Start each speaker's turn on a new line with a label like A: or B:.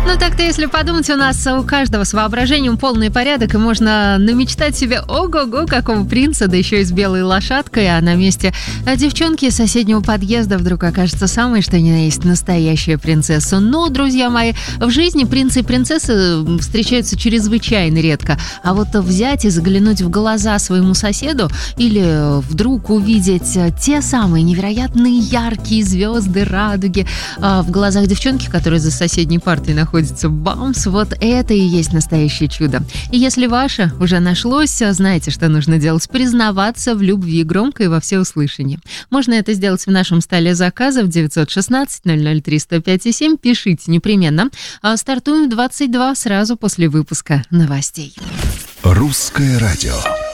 A: Ну так-то, если подумать, у нас у каждого с воображением полный порядок, и можно намечтать себе ого-го, какого принца, да еще и с белой лошадкой, а на месте девчонки из соседнего подъезда вдруг окажется самой, что ни на есть, настоящая принцесса. Но, друзья мои, в жизни принцы и принцессы встречаются чрезвычайно редко, а вот взять и заглянуть в глаза своему соседу или вдруг увидеть те самые невероятные яркие звезды, радуги в глазах девчонки, которая за соседней партой находится, бамс, вот это и есть настоящее чудо. И если ваше уже нашлось, знаете, что нужно делать: признаваться в любви громко и во всеуслышание. Можно это сделать в нашем столе заказов 916-003-105-7. Пишите непременно. Стартуем в 22 сразу после выпуска новостей.
B: Русское радио.